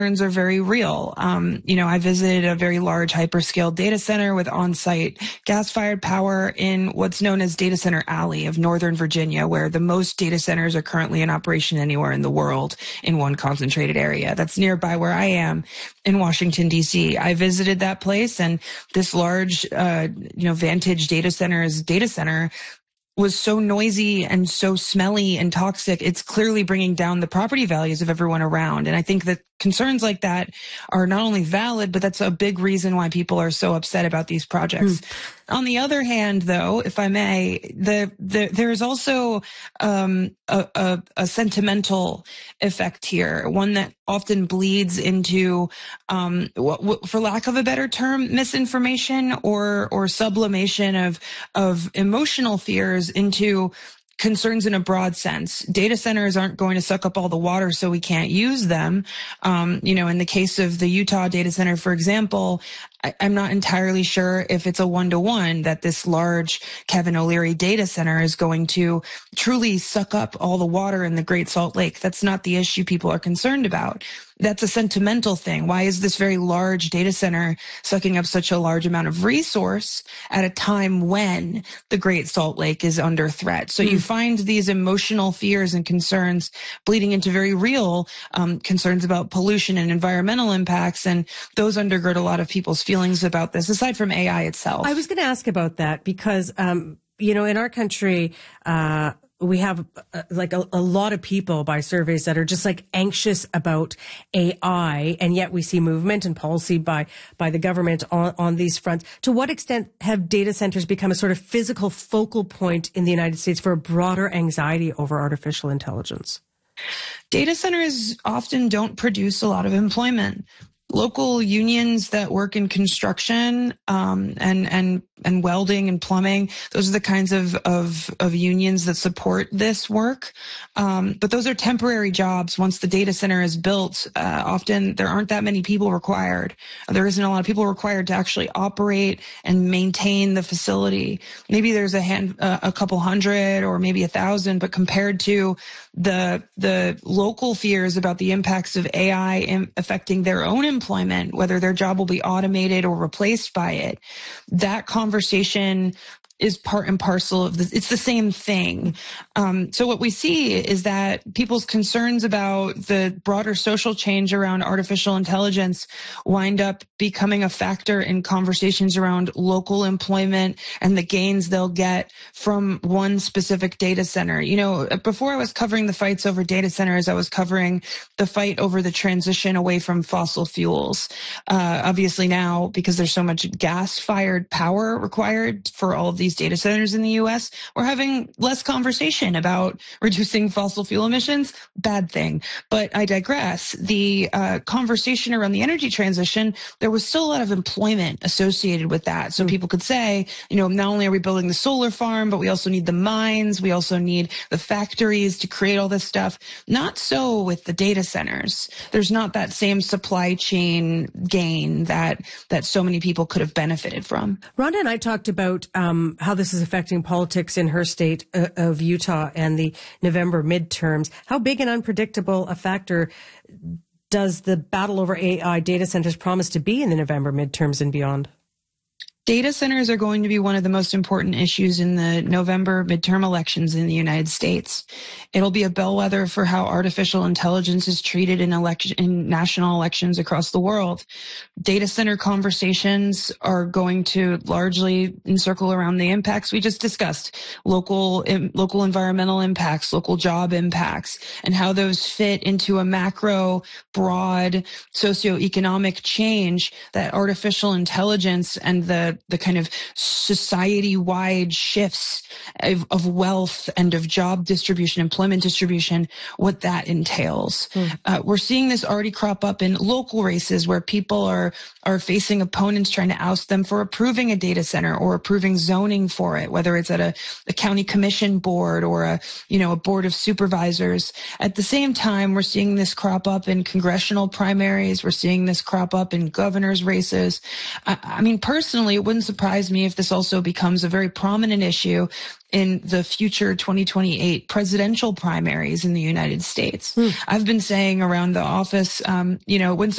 are very real. I visited a very large hyperscale data center with on-site gas-fired power in what's known as Data Center Alley of Northern Virginia, where the most data centers are currently in operation anywhere in the world in one concentrated area. That's nearby where I am in Washington, D.C. I visited that place, and this large, Vantage data center was so noisy and so smelly and toxic. It's clearly bringing down the property values of everyone around. And I think that concerns like that are not only valid, but that's a big reason why people are so upset about these projects. On the other hand, though, if I may, there is also a sentimental effect here, one that often bleeds into, for lack of a better term, misinformation or sublimation of emotional fears into concerns in a broad sense. Data centers aren't going to suck up all the water so we can't use them. In the case of the Utah data center, for example, I'm not entirely sure if it's a one-to-one that this large Kevin O'Leary data center is going to truly suck up all the water in the Great Salt Lake. That's not the issue people are concerned about. That's a sentimental thing. Why is this very large data center sucking up such a large amount of resource at a time when the Great Salt Lake is under threat? So you find these emotional fears and concerns bleeding into very real concerns about pollution and environmental impacts, and those undergird a lot of people's feelings about this, aside from AI itself. I was going to ask about that because, in our country, we have a lot of people by surveys that are just anxious about AI, and yet we see movement and policy by the government on these fronts. To what extent have data centers become a sort of physical focal point in the United States for a broader anxiety over artificial intelligence? Data centers often don't produce a lot of employment. Local unions that work in construction and welding and plumbing, those are the kinds of unions that support this work. But those are temporary jobs. Once the data center is built, often there aren't that many people required. There isn't a lot of people required to actually operate and maintain the facility. Maybe there's a couple hundred or maybe 1,000, but compared to the local fears about the impacts of AI affecting their own employment, whether their job will be automated or replaced by it, that conversation is part and parcel of this. It's the same thing. So what we see is that people's concerns about the broader social change around artificial intelligence wind up becoming a factor in conversations around local employment and the gains they'll get from one specific data center. Before I was covering the fights over data centers, I was covering the fight over the transition away from fossil fuels. Obviously now, because there's so much gas-fired power required for all of these data centers in the U.S., we're having less conversation about reducing fossil fuel emissions. Bad thing. But I digress. The conversation around the energy transition, there was still a lot of employment associated with that. So people could say, not only are we building the solar farm, but we also need the mines. We also need the factories to create all this stuff. Not so with the data centers. There's not that same supply chain gain that so many people could have benefited from. Rhonda and I talked about how this is affecting politics in her state of Utah and the November midterms. How big and unpredictable a factor does the battle over AI data centers promise to be in the November midterms and beyond? Data centers are going to be one of the most important issues in the November midterm elections in the United States. It'll be a bellwether for how artificial intelligence is treated in national elections across the world. Data center conversations are going to largely encircle around the impacts we just discussed, local environmental impacts, local job impacts, and how those fit into a macro, broad socioeconomic change that artificial intelligence and the kind of society-wide shifts of wealth and of job distribution, employment distribution, what that entails. We're seeing this already crop up in local races where people are facing opponents trying to oust them for approving a data center or approving zoning for it, whether it's at a county commission board or a board of supervisors. At the same time, we're seeing this crop up in congressional primaries. We're seeing this crop up in governor's races. I mean, personally, it wouldn't surprise me if this also becomes a very prominent issue in the future 2028 presidential primaries in the United States. I've been saying around the office, it wouldn't